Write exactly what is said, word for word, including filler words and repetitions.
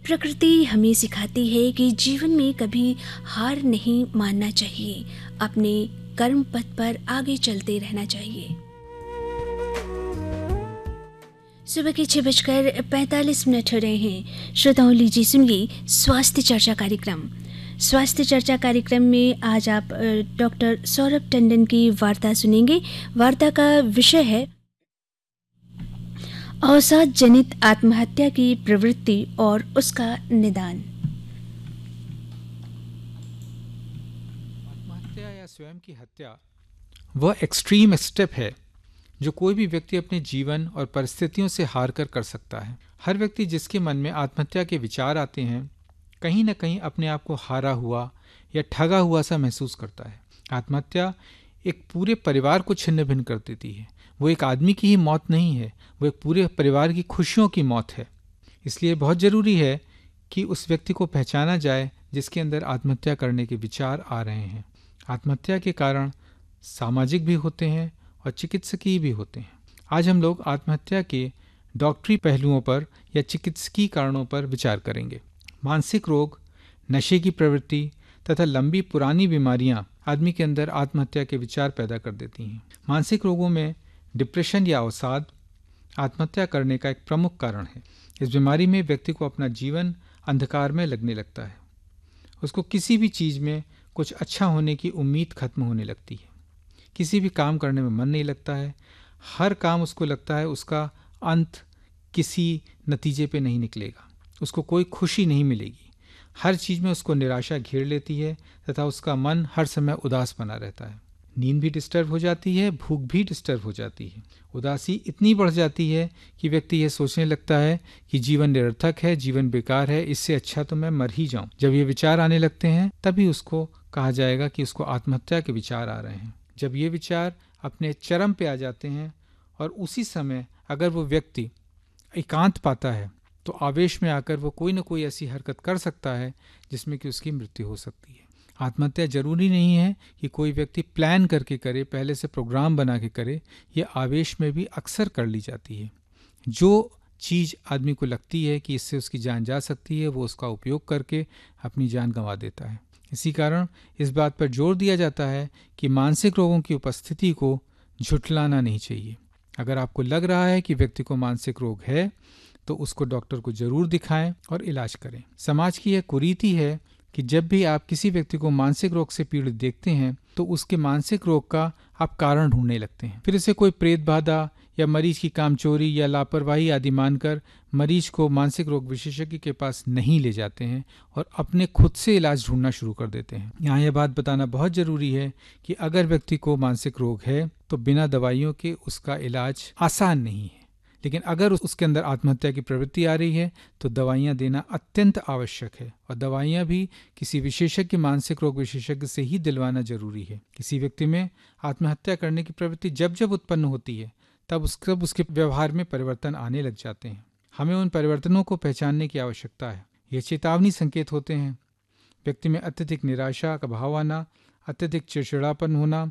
प्रकृति हमें सिखाती है कि जीवन में कभी हार नहीं मानना चाहिए, अपने कर्म पथ पर आगे चलते रहना चाहिए। सुबह के छह बजकर पैंतालीस मिनट हो रहे हैं। श्रोताओं, लीजिए सुनिए स्वास्थ्य चर्चा कार्यक्रम। स्वास्थ्य चर्चा कार्यक्रम में आज आप डॉक्टर सौरभ टंडन की वार्ता सुनेंगे। वार्ता का विषय है अवसाद जनित आत्महत्या की प्रवृत्ति और उसका निदान। आत्महत्या या स्वयं की हत्या वह एक्सट्रीम स्टेप है जो कोई भी व्यक्ति अपने जीवन और परिस्थितियों से हार कर कर सकता है। हर व्यक्ति जिसके मन में आत्महत्या के विचार आते हैं, कहीं न कहीं अपने आप को हारा हुआ या ठगा हुआ सा महसूस करता है। आत्महत्या एक पूरे परिवार को छिन्न भिन्न कर देती है। वो एक आदमी की ही मौत नहीं है, वो एक पूरे परिवार की खुशियों की मौत है। इसलिए बहुत ज़रूरी है कि उस व्यक्ति को पहचाना जाए जिसके अंदर आत्महत्या करने के विचार आ रहे हैं। आत्महत्या के कारण सामाजिक भी होते हैं और चिकित्सकीय भी होते हैं। आज हम लोग आत्महत्या के डॉक्टरी पहलुओं पर या चिकित्सकीय कारणों पर विचार करेंगे। मानसिक रोग, नशे की प्रवृत्ति तथा लंबी पुरानी बीमारियां आदमी के अंदर आत्महत्या के विचार पैदा कर देती हैं। मानसिक रोगों में डिप्रेशन या अवसाद आत्महत्या करने का एक प्रमुख कारण है। इस बीमारी में व्यक्ति को अपना जीवन अंधकार में लगने लगता है। उसको किसी भी चीज़ में कुछ अच्छा होने की उम्मीद खत्म होने लगती है। किसी भी काम करने में मन नहीं लगता है। हर काम उसको लगता है उसका अंत किसी नतीजे पे नहीं निकलेगा, उसको कोई खुशी नहीं मिलेगी। हर चीज़ में उसको निराशा घेर लेती है तथा उसका मन हर समय उदास बना रहता है। नींद भी डिस्टर्ब हो जाती है, भूख भी डिस्टर्ब हो जाती है। उदासी इतनी बढ़ जाती है कि व्यक्ति यह सोचने लगता है कि जीवन निरर्थक है, जीवन बेकार है, इससे अच्छा तो मैं मर ही जाऊं। जब ये विचार आने लगते हैं तभी उसको कहा जाएगा कि उसको आत्महत्या के विचार आ रहे हैं। जब ये विचार अपने चरम पे आ जाते हैं और उसी समय अगर वो व्यक्ति एकांत पाता है तो आवेश में आकर वो कोई ना कोई ऐसी हरकत कर सकता है जिसमें कि उसकी मृत्यु हो सकती है। आत्महत्या जरूरी नहीं है कि कोई व्यक्ति प्लान करके करे, पहले से प्रोग्राम बना के करे। ये आवेश में भी अक्सर कर ली जाती है। जो चीज़ आदमी को लगती है कि इससे उसकी जान जा सकती है, वो उसका उपयोग करके अपनी जान गंवा देता है। इसी कारण इस बात पर जोर दिया जाता है कि मानसिक रोगों की उपस्थिति को झुठलाना नहीं चाहिए। अगर आपको लग रहा है कि व्यक्ति को मानसिक रोग है तो उसको डॉक्टर को जरूर दिखाएं और इलाज करें। समाज की यह कुरीति है कि जब भी आप किसी व्यक्ति को मानसिक रोग से पीड़ित देखते हैं तो उसके मानसिक रोग का आप कारण ढूंढने लगते हैं। फिर इसे कोई प्रेत बाधा या मरीज की कामचोरी या लापरवाही आदि मानकर मरीज को मानसिक रोग विशेषज्ञ के पास नहीं ले जाते हैं और अपने खुद से इलाज ढूंढना शुरू कर देते हैं। यहाँ यह बात बताना बहुत ज़रूरी है कि अगर व्यक्ति को मानसिक रोग है तो बिना दवाइयों के उसका इलाज आसान नहीं है। लेकिन अगर उसके अंदर आत्महत्या की प्रवृत्ति आ रही है तो दवाइयाँ देना अत्यंत आवश्यक है और दवाइयाँ भी किसी विशेषज्ञ, मानसिक रोग विशेषज्ञ से ही दिलवाना जरूरी है। किसी व्यक्ति में आत्महत्या करने की प्रवृत्ति जब जब उत्पन्न होती है तब उसके उसके व्यवहार में परिवर्तन आने लग जाते हैं। हमें उन परिवर्तनों को पहचानने की आवश्यकता है। ये चेतावनी संकेत होते हैं। व्यक्ति में अत्यधिक निराशा का भाव आना, अत्यधिक चिड़चिड़ापन होना,